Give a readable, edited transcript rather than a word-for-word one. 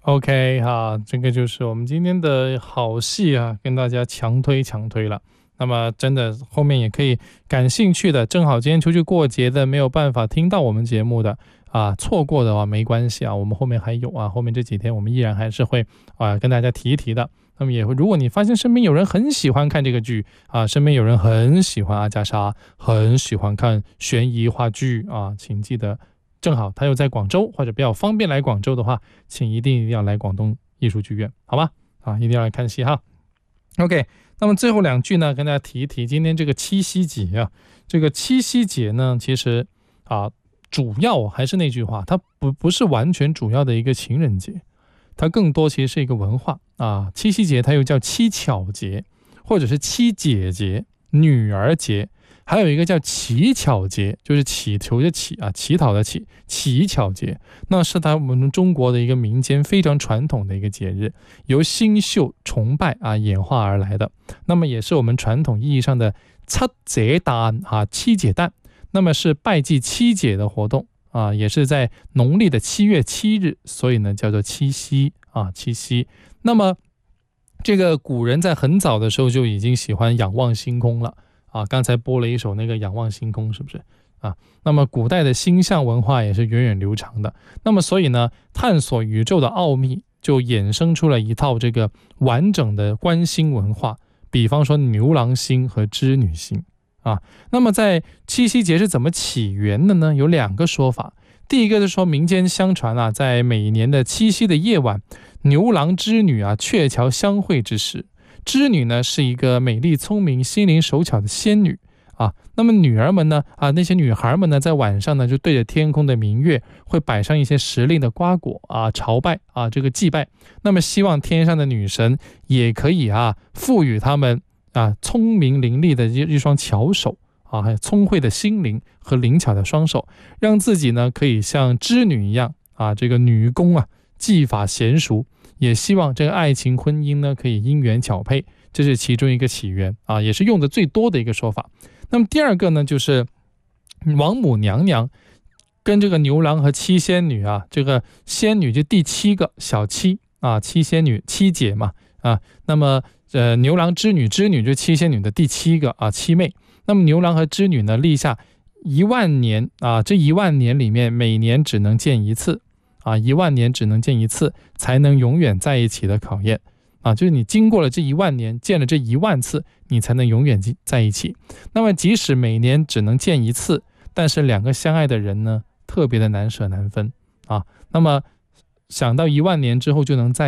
OK 哈，这个就是我们今天的好戏啊，跟大家强推了。那么真的后面也可以感兴趣的，正好今天出去过节的没有办法听到我们节目的啊，错过的话没关系啊，我们后面还有啊，后面这几天我们依然还是会跟大家提一提的。那么也会，如果你发现身边有人很喜欢看这个剧啊，身边有人很喜欢阿加莎，很喜欢看悬疑话剧啊，请记得正好他又在广州或者比较方便来广州的话，请一定要来广东艺术剧院，好吧？啊，一定要来看戏哈。OK， 那么最后两句呢，跟大家提一提今天这个七夕节啊，这个七夕节呢，其实主要还是那句话，它不是完全主要的一个情人节，它更多其实是一个文化啊。七夕节它又叫七巧节，或者是七姐节、女儿节，还有一个叫乞巧节，就是祈求的乞啊，乞讨的乞，乞巧节。那是我们中国的一个民间非常传统的一个节日，由星宿崇拜演化而来的。那么也是我们传统意义上的七姐诞七姐诞。那么是拜祭七姐的活动啊，也是在农历的7月7日，所以呢叫做七夕啊，七夕。那么这个古人在很早的时候就已经喜欢仰望星空了啊，刚才播了一首那个仰望星空，是不是啊？那么古代的星象文化也是源远流长的。那么所以呢，探索宇宙的奥秘就衍生出了一套这个完整的观星文化，比方说牛郎星和织女星。那么在七夕节是怎么起源的呢？有两个说法。第一个是说民间相传在每年的七夕的夜晚，牛郎织女鹊桥相会之时，织女呢是一个美丽聪明、心灵手巧的仙女那么女儿们呢那些女孩们呢在晚上呢就对着天空的明月，会摆上一些时令的瓜果朝拜这个祭拜，那么希望天上的女神也可以赋予他们聪明伶俐的一双巧手还有聪慧的心灵和灵巧的双手，让自己呢可以像织女一样这个女工技法娴熟，也希望这个爱情婚姻呢可以姻缘巧配，这是其中一个起源也是用的最多的一个说法。那么第二个呢，就是王母娘娘跟这个牛郎和七仙女这个仙女就第七个小七七仙女七姐嘛那么牛郎织女就七仙女的第七个七妹。那么牛郎和织女呢立下10000年这10000年里面每年只能见一次10000年只能见一次才能永远在一起的考验就是你经过了这10000年，见了这10000次，你才能永远在一起。那么即使每年只能见一次，但是两个相爱的人呢特别的难舍难分那么想到10000年之后就能在